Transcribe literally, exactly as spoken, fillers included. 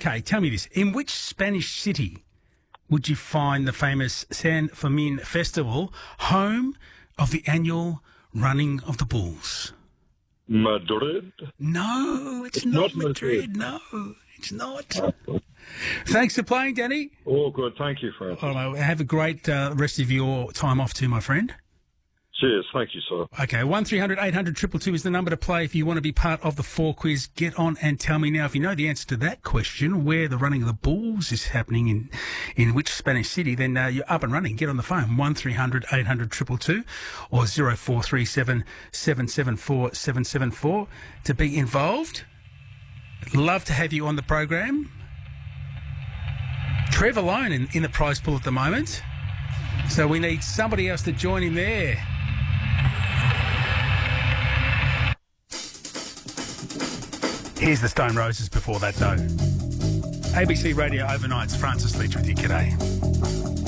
Okay, tell me this. In which Spanish city would you find the famous San Fermin Festival, home of the annual running of the bulls? Madrid? No, it's, It's not, not Madrid. Madrid. No, it's not. Thanks for playing, Danny. Oh, good. Thank you, Francis. All right, have a great uh, rest of your time off too, my friend. Cheers. Thank you, sir. Okay, one three hundred eight hundred two two two is the number to play if you want to be part of the four quiz. Get on and tell me now if you know the answer to that question, where the running of the bulls is happening in in which Spanish city, then uh, you're up and running. Get on the phone, one three hundred eight hundred two two two or zero four three seven seven seven four seven seven four to be involved. Love to have you on the program. Trev alone in, in the prize pool at the moment, so we need somebody else to join him there. Here's the Stone Roses before that, though. A B C Radio Overnights, Francis Leach with you. G'day.